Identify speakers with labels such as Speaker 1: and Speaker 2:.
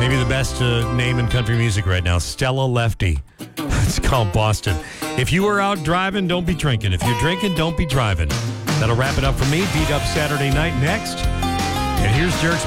Speaker 1: Maybe the best name in country music right now, Stella Lefty. It's called Boston. If you are out driving, don't be drinking. If you're drinking, don't be driving. That'll wrap it up for me. Beat Up Saturday Night next. And here's Jerk's